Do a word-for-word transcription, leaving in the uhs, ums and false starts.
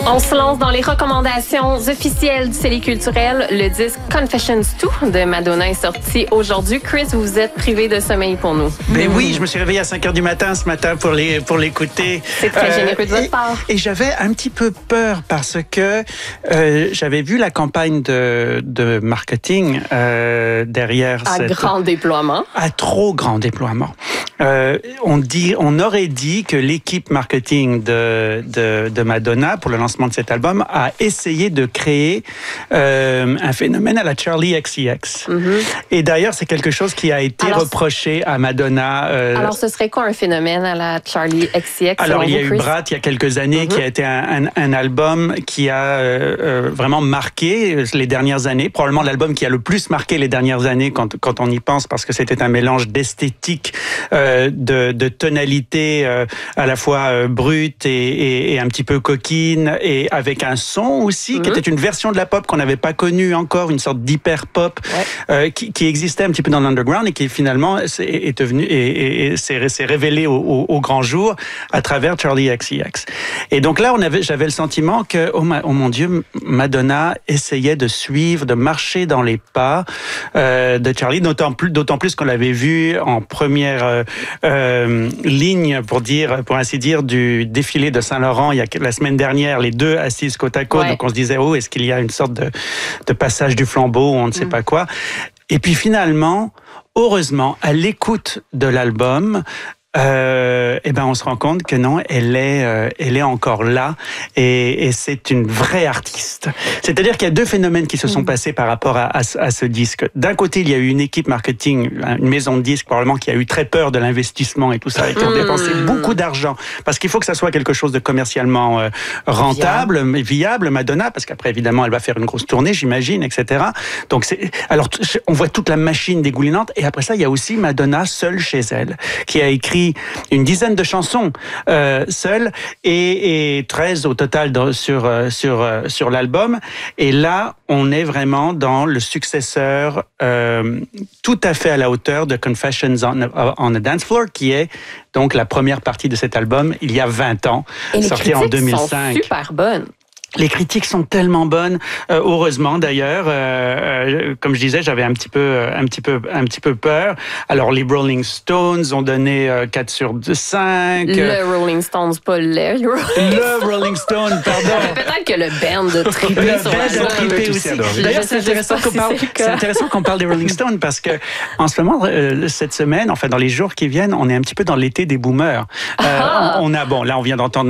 On se lance dans les recommandations officielles du C E L I culturel. Le disque Confessions deux de Madonna est sorti aujourd'hui. Chris, vous vous êtes privé de sommeil pour nous. Ben oui, je me suis réveillé à cinq heures du matin ce matin pour les pour l'écouter. C'est très euh, généreux de votre part. Et, et j'avais un petit peu peur parce que euh, j'avais vu la campagne de, de marketing euh, derrière. À cette, grand déploiement. À trop grand déploiement. Euh, on dit, on aurait dit que l'équipe marketing de, de, de Madonna pour le lancement de cet album a essayé de créer euh, un phénomène à la Charli X C X. Mm-hmm. Et d'ailleurs, c'est quelque chose qui a été alors, reproché à Madonna. Euh, alors, ce serait quoi un phénomène à la Charli X C X? Alors, il y a eu Brat il y a quelques années, mm-hmm. qui a été un, un, un album qui a euh, vraiment marqué les dernières années. Probablement l'album qui a le plus marqué les dernières années quand, quand on y pense, parce que c'était un mélange d'esthétique, euh, De, de tonalité euh, à la fois euh, brute et, et, et un petit peu coquine, et avec un son aussi, mm-hmm. qui était une version de la pop qu'on n'avait pas connue encore, une sorte d'hyper-pop, ouais. euh, qui, qui existait un petit peu dans l'underground et qui finalement est, est devenu et, et, et s'est, s'est révélé au, au, au grand jour à travers Charli X C X. Et donc là, on avait, j'avais le sentiment que, oh, ma, oh mon Dieu, Madonna essayait de suivre, de marcher dans les pas euh, de Charli, d'autant plus, d'autant plus qu'on l'avait vu en première euh, Euh, ligne, pour dire, pour ainsi dire, du défilé de Saint-Laurent il y a la semaine dernière, les deux assises côte à côte. Ouais. Donc on se disait, oh, est-ce qu'il y a une sorte de, de passage du flambeau, on ne sait mmh. pas quoi. Et puis finalement, heureusement, à l'écoute de l'album, Euh, eh ben on se rend compte que non, elle est, euh, elle est encore là, et, et c'est une vraie artiste. C'est-à-dire qu'il y a deux phénomènes qui se sont passés par rapport à, à, à ce disque. D'un côté, il y a eu une équipe marketing, une maison de disques probablement, qui a eu très peur de l'investissement et tout ça, et qui ont dépensé beaucoup d'argent, parce qu'il faut que ça soit quelque chose de commercialement euh, rentable, viable. viable, Madonna, parce qu'après évidemment elle va faire une grosse tournée, j'imagine, et cetera. Donc c'est, alors on voit toute la machine dégoulinante, et après ça il y a aussi Madonna seule chez elle, qui a écrit une dizaine de chansons euh, seule, et, et treize au total dans, sur, euh, sur, euh, sur l'album. Et là, on est vraiment dans le successeur euh, tout à fait à la hauteur de Confessions on a, on a Dance Floor, qui est donc la première partie de cet album il y a vingt ans, et sorti en deux mille cinq. Sont super bonnes. Les critiques sont tellement bonnes, euh, heureusement d'ailleurs. Euh, euh, comme je disais, j'avais un petit peu, un petit peu, un petit peu peur. Alors les Rolling Stones ont donné euh, quatre sur cinq. Le Rolling Stones, pas le. Le Rolling Stone, pardon. Peut-être que le band de triper le sur band de triper aussi. D'ailleurs, c'est intéressant qu'on parle. C'est intéressant qu'on parle des Rolling Stones, parce que en ce moment, euh, cette semaine, enfin dans les jours qui viennent, on est un petit peu dans l'été des boomers. Euh, on, on a bon, là, on vient d'entendre